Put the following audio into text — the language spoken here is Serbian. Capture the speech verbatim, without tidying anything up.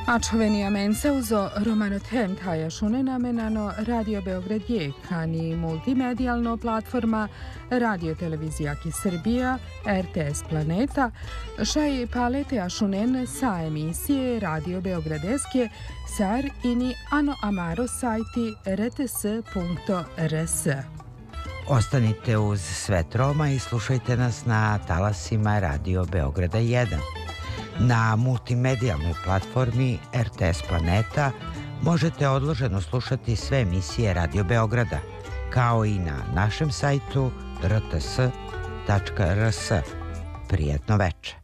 Ačoveni amense uzo romanotem taja šunenamenano Radio Beograd je, kani multimedijalno platforma Radio Televizija ki Srbija, R T S Planeta, šaj palete ašunen sa emisije Radio Beogradeske, sar ini ano amaro sajti r t s punto r s. Ostanite uz Svet Roma i slušajte nas na talasima Radio Beograda jedan. Na multimedijalnoj platformi R T S Planeta možete odloženo slušati sve emisije Radio Beograda, kao i na našem sajtu r t s tačka r s. Prijetno veče.